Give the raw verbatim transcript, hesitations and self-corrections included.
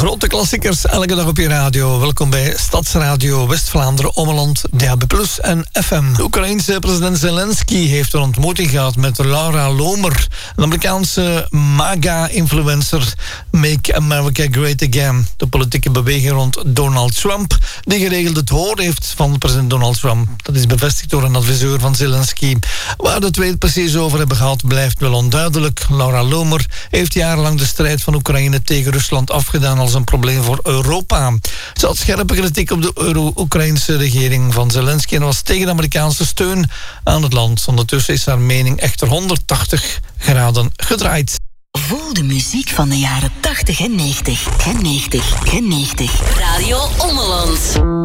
Grote klassiekers elke dag op je radio. Welkom bij Stadsradio West-Vlaanderen, Ommeland, D A B plus en F M. De Oekraïense president Zelensky heeft een ontmoeting gehad met Laura Lomer, een Amerikaanse MAGA-influencer. Make America Great Again. De politieke beweging rond Donald Trump, die geregeld het hoor heeft van president Donald Trump. Dat is bevestigd door een adviseur van Zelensky. Waar de twee het precies over hebben gehad, blijft wel onduidelijk. Laura Lomer heeft jarenlang de strijd van Oekraïne tegen Rusland afgedaan als een probleem voor Europa. Ze had scherpe kritiek op de Euro- Oekraïnse regering van Zelensky en was tegen de Amerikaanse steun aan het land. Ondertussen is haar mening echter honderdtachtig graden gedraaid. Voel de muziek van de jaren tachtig en negentig. En negentig. En negentig. Radio Ommeland.